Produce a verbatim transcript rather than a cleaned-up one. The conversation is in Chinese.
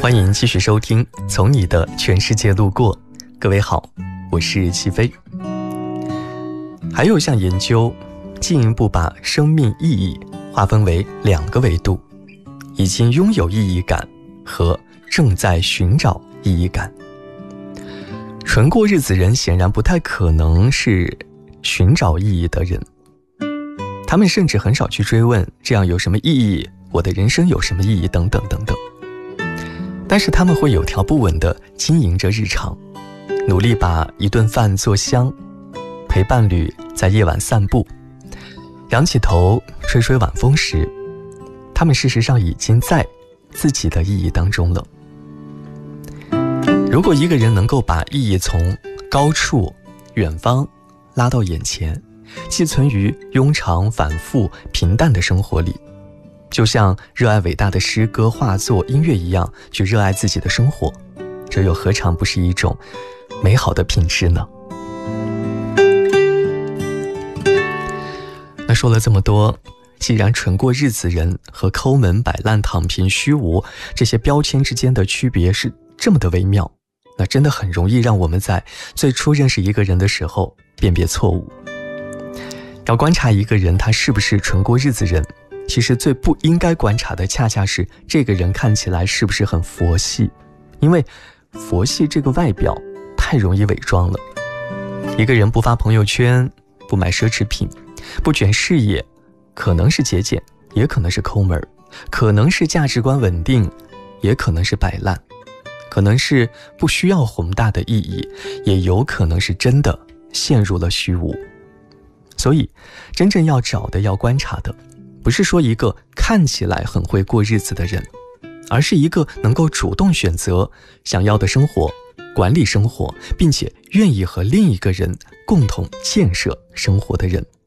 欢迎继续收听从你的全世界路过。各位好，我是齐飞。还有项研究进一步把生命意义划分为两个维度，已经拥有意义感和正在寻找意义感。纯过日子人显然不太可能是寻找意义的人，他们甚至很少去追问这样有什么意义，我的人生有什么意义等等等等。但是他们会有条不紊地经营着日常，努力把一顿饭做香，陪伴侣在夜晚散步，仰起头吹吹晚风时，他们事实上已经在自己的意义当中了。如果一个人能够把意义从高处远方拉到眼前，寄存于庸常反复平淡的生活里，就像热爱伟大的诗歌、画作、音乐一样去热爱自己的生活，这又何尝不是一种美好的品质呢？那说了这么多，既然纯过日子人和抠门摆烂躺平虚无这些标签之间的区别是这么的微妙，那真的很容易让我们在最初认识一个人的时候辨别错误。要观察一个人他是不是纯过日子人，其实最不应该观察的恰恰是这个人看起来是不是很佛系，因为佛系这个外表太容易伪装了。一个人不发朋友圈，不买奢侈品，不卷事业，可能是节俭，也可能是抠门，可能是价值观稳定，也可能是摆烂，可能是不需要宏大的意义，也有可能是真的陷入了虚无。所以真正要找的要观察的不是说一个看起来很会过日子的人，而是一个能够主动选择想要的生活，管理生活，并且愿意和另一个人共同建设生活的人。